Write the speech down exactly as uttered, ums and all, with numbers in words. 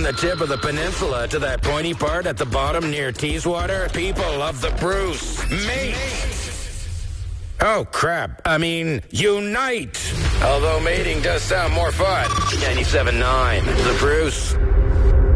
the tip of the peninsula to that pointy part at the bottom near Teeswater, people love the Bruce. Mate! Oh, crap. I mean, unite! Although mating does sound more fun. ninety-seven point nine, the Bruce.